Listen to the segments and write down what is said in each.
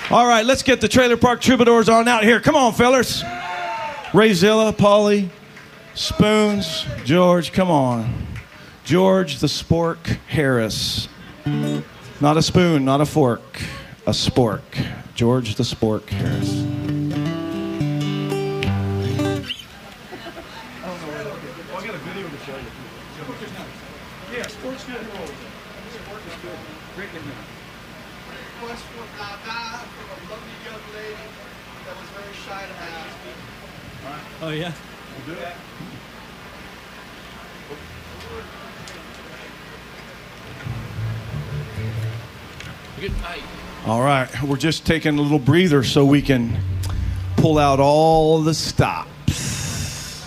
All right, let's get the Trailer Park Troubadours on out here. Come on, fellers. Ray Zilla, Paulie, Spoons, George, come on. George the Spork Harris. Not a spoon, not a fork, a spork. George the Spork Harris. I got a video to show you. Yeah, spork's good. Spork is good. Great name. Request for Dada from a lovely young lady that was very shy to ask me. Oh, yeah? We'll do it. Good night. All right, we're just taking a little breather so we can pull out all the stops.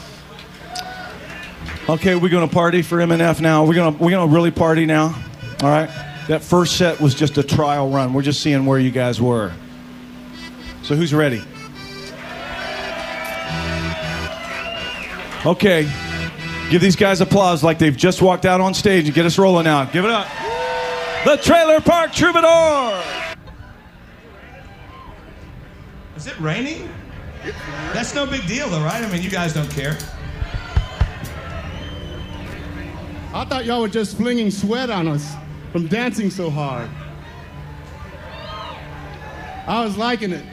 Okay, we're gonna party for MNF now. We're gonna really party now. All right. That first set was just a trial run. We're just seeing where you guys were. So who's ready? Okay. Give these guys applause like they've just walked out on stage and get us rolling now. Give it up. The Trailer Park Troubadour. Is it raining? That's no big deal though, right? I mean, you guys don't care. I thought y'all were just flinging sweat on us from dancing so hard. I was liking it.